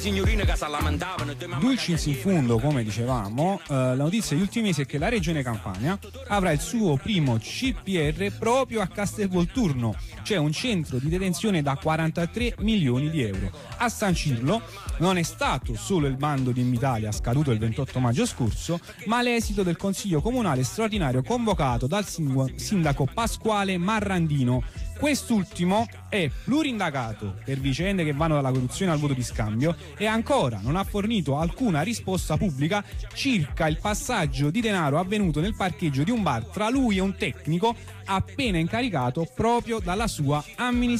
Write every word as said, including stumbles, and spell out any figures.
signorine che si lamentavano. Dulcis in fundo, come dicevamo, eh, la notizia degli ultimi mesi è che la Regione Campania avrà il suo primo C P R proprio a Castelvolturno, cioè un centro di detenzione da quarantatré milioni di euro. A sancirlo non è stato solo il bando di Invitalia scaduto il ventotto maggio scorso, ma l'esito del Consiglio Comunale straordinario convocato dal sindaco Pasquale Marrandino. Quest'ultimo è plurindagato per vicende che vanno dalla corruzione al voto di scambio e ancora non ha fornito alcuna risposta pubblica circa il passaggio di denaro avvenuto nel parcheggio di un bar tra lui e un tecnico appena incaricato proprio dalla sua amministrazione.